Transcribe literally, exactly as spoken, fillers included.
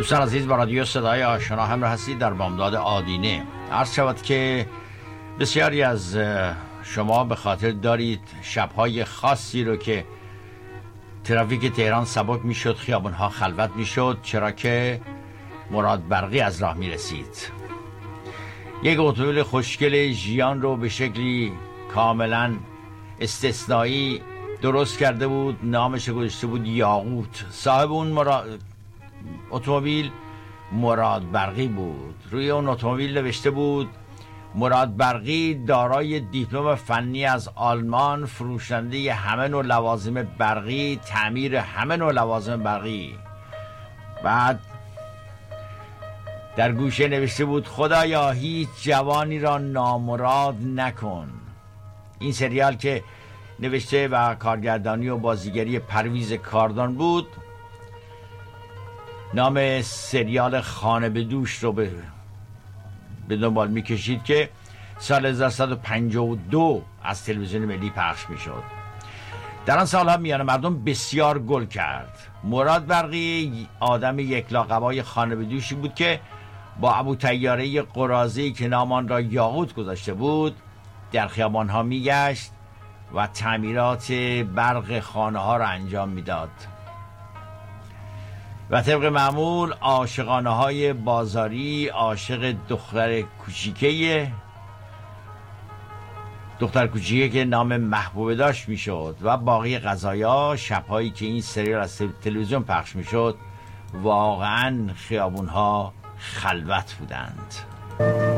دوستان عزیز، با رادیو صدای آشنا همراه هستید در بامداد آدینه. عرض شود که بسیاری از شما به خاطر دارید شبهای خاصی رو که ترافیک تهران سبک میشد، خیابانها خلوت میشد، چرا که مراد برقی از راه میرسید. یک اتومبیل خوشگل ژیان رو به شکلی کاملا استثنایی درست کرده بود، نامش گذاشته بود یاقوت. صاحب اون مراد اتومبیل مراد برقی بود. روی اون اتومبیل نوشته بود مراد برقی دارای دیپلم فنی از آلمان، فروشنده همه نوع لوازم برقی، تعمیر همه نوع لوازم برقی. بعد در گوشه نوشته بود خدایا هیچ جوانی را نامراد نکن. این سریال که نوشته و کارگردانی و بازیگری پرویز کاردان بود، نام سریال خانه به دوش رو به به دنبال میکشید که سال هزار و سیصد و پنجاه و دو از تلویزیون ملی پخش میشد. در آن سالها میان مردم بسیار گل کرد. مراد برقی آدم یک لاقبای خانه به دوشی بود که با ابو طیاره قرازی که نامان را یاقوت گذاشته بود در خیابان ها میگشت و تعمیرات برق خانه ها را انجام میداد و طبق معمول عاشقانه های بازاری عاشق دختر کوچیکه دختر کوچیکه که نام محبوبه داشت میشد و باقی قضایا. شبهایی که این سریال از تلویزیون پخش میشد واقعا خیابون ها خلوت بودند.